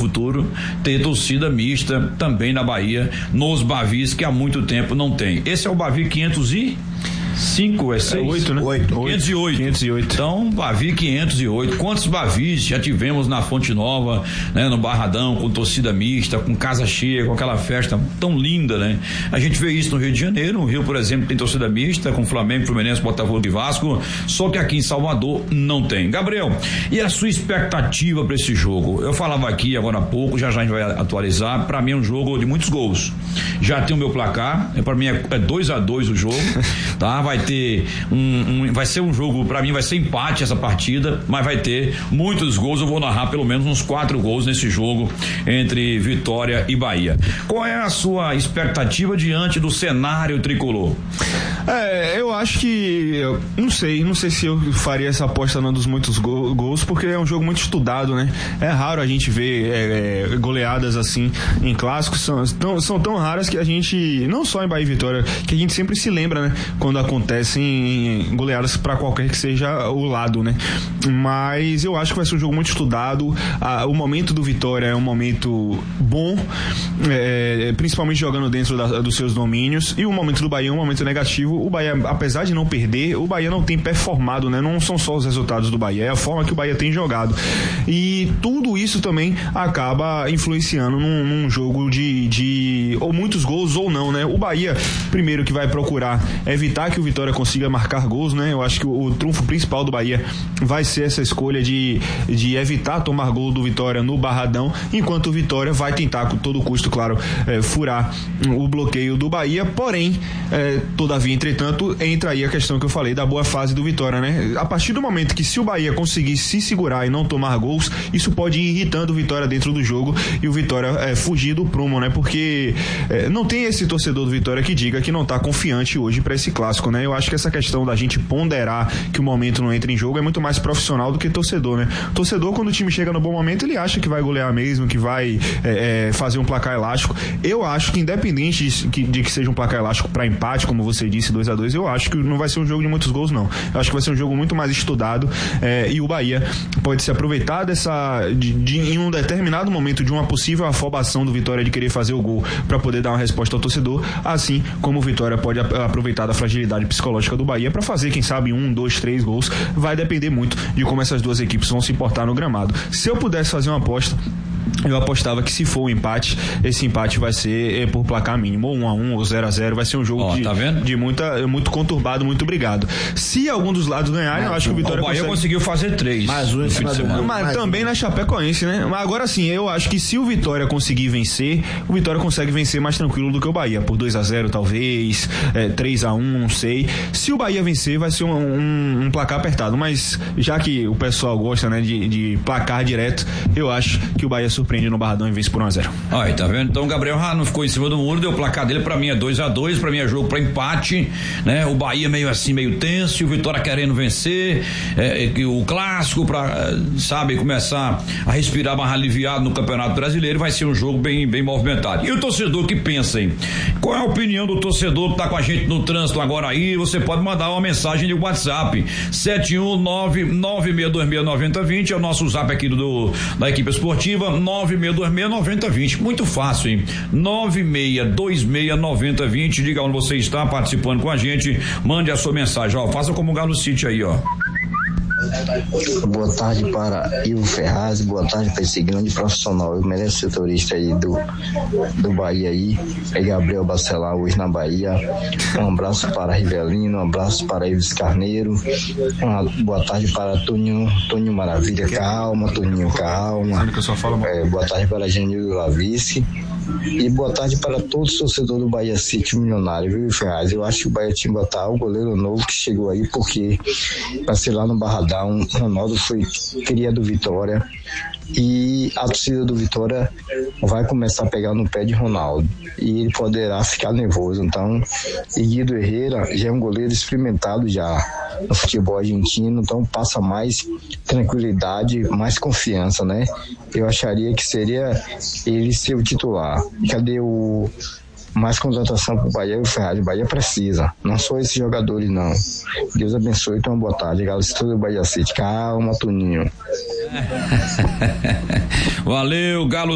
futuro ter torcida mista também na Bahia, nos Bavis, que há muito tempo não tem. Esse é o Bavi 505, é 6? 8, né? 508. Então, Bavi 508. Quantos Bavis já tivemos na Fonte Nova, né? No Barradão, com torcida mista, com casa cheia, com aquela festa tão linda, né? A gente vê isso no Rio de Janeiro. No Rio, por exemplo, tem torcida mista, com Flamengo, Fluminense, Botafogo e Vasco, só que aqui em Salvador não tem. Gabriel, e a sua expectativa para esse jogo? Eu falava aqui agora há pouco, já a gente vai atualizar. Para mim é um jogo de muitos gols. Já tem o meu placar, para mim é 2-2 o jogo, tá? Vai ter vai ser um jogo, pra mim vai ser empate essa partida, mas vai ter muitos gols. Eu vou narrar pelo menos uns 4 gols nesse jogo entre Vitória e Bahia. Qual é a sua expectativa diante do cenário tricolor? Eu acho que não sei se eu faria essa aposta não dos muitos gols, porque é um jogo muito estudado, né? É raro a gente ver goleadas assim em clássicos, são tão raras que a gente, não só em Bahia e Vitória, que a gente sempre se lembra, né? Quando acontecem goleadas para qualquer que seja o lado, né? Mas eu acho que vai ser um jogo muito estudado. O momento do Vitória é um momento bom, principalmente jogando dentro dos seus domínios, e o momento do Bahia é um momento negativo. O Bahia, apesar de não perder, o Bahia não tem performado, né? Não são só os resultados do Bahia, é a forma que o Bahia tem jogado, e tudo isso também acaba influenciando num jogo de ou muitos gols ou não, né? O Bahia, primeiro, que vai procurar evitar que o Vitória consiga marcar gols, né? Eu acho que o trunfo principal do Bahia vai ser essa escolha de evitar tomar gol do Vitória no Barradão, enquanto o Vitória vai tentar, com todo custo, claro, furar o bloqueio do Bahia. Porém, todavia, entretanto, entra aí a questão que eu falei da boa fase do Vitória, né? A partir do momento que, se o Bahia conseguir se segurar e não tomar gols, isso pode ir irritando o Vitória dentro do jogo e o Vitória fugir do prumo, né? Porque não tem esse torcedor do Vitória que diga que não tá confiante hoje para esse clássico, né? Eu acho que essa questão da gente ponderar que o momento não entra em jogo é muito mais profissional do que torcedor, né? Torcedor, quando o time chega no bom momento, ele acha que vai golear mesmo, que vai fazer um placar elástico. Eu acho que, independente de que seja um placar elástico para empate, como você disse, 2-2, eu acho que não vai ser um jogo de muitos gols, não. Eu acho que vai ser um jogo muito mais estudado, e o Bahia pode se aproveitar em um determinado momento de uma possível afobação do Vitória de querer fazer o gol para poder dar uma resposta ao torcedor, assim como o Vitória pode aproveitar da fragilidade psicológica do Bahia para fazer, quem sabe, 1, 2, 3 gols. Vai depender muito de como essas duas equipes vão se portar no gramado. Se eu pudesse fazer uma aposta, eu apostava que, se for um empate, esse empate vai ser por placar mínimo, ou 1-1 ou 0-0, vai ser um jogo muito conturbado, muito brigado. Se algum dos lados ganharem, eu acho que o Vitória conseguiu fazer 3 mais um fim de semana. Mas também na Chapecoense, né? Mas agora sim, eu acho que, se o Vitória conseguir vencer, o Vitória consegue vencer mais tranquilo do que o Bahia, por 2-0 talvez, 3-1, não sei. Se o Bahia vencer, vai ser um placar apertado, mas já que o pessoal gosta, né, de placar direto, eu acho que o Bahia surpreende no Barradão e vence por 1-0. Aí, tá vendo? Então o Gabriel não ficou em cima do muro, deu o placar dele. Pra mim é 2-2, pra mim é jogo pra empate, né? O Bahia meio assim, meio tenso, e o Vitória querendo vencer, o clássico pra, começar a respirar mais aliviado no Campeonato Brasileiro. Vai ser um jogo bem movimentado. E o torcedor que pensa, hein? Qual é a opinião do torcedor que tá com a gente no trânsito agora aí? Você pode mandar uma mensagem de WhatsApp, 71996269020, é o nosso zap aqui da equipe esportiva, 96269020. Muito fácil, hein? 96269020. Diga onde você está participando com a gente, mande a sua mensagem, ó. Faça como o Galo City aí, ó. Boa tarde para Ivo Ferraz, boa tarde para esse grande profissional, o melhor setorista aí do Bahia aí, é Gabriel Bacelar, hoje na Bahia. Um abraço para Rivelino, um abraço para Ives Carneiro, uma boa tarde para Toninho Maravilha, calma, Toninho, calma. Boa tarde para Genildo Lavisque. E boa tarde para todos os torcedores do Bahia City Milionário, viu, Ferraz? Eu acho que o Bahia tinha que botar o goleiro novo que chegou aí, porque para ser lá no Barradão, o Ronaldo foi cria do Vitória, e a torcida do Vitória vai começar a pegar no pé de Ronaldo, e ele poderá ficar nervoso. Então, Guido Herrera já é um goleiro experimentado já no futebol argentino, então passa mais tranquilidade, mais confiança, né? Eu acharia que seria ele ser o titular. Cadê mais contratação pro Bahia e o Ferraz? O Bahia precisa, não só esses jogadores, não. Deus abençoe, então boa tarde, Galo City do Bahia City. Calma, Toninho. Valeu, Galo